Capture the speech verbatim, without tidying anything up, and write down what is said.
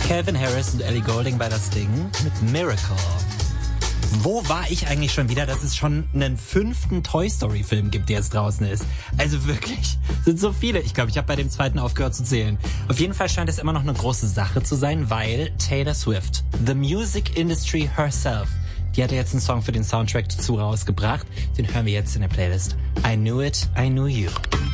Calvin Harris und Ellie Goulding bei das Ding mit Miracle. Wo war ich eigentlich schon wieder, dass es schon einen fünften Toy Story Film gibt, der jetzt draußen ist? Also wirklich, sind so viele. Ich glaube, ich habe bei dem zweiten aufgehört zu zählen. Auf jeden Fall scheint es immer noch eine große Sache zu sein, weil Taylor Swift, the music industry herself, die hat jetzt einen Song für den Soundtrack dazu rausgebracht. Den hören wir jetzt in der Playlist. I Knew It, I Knew You.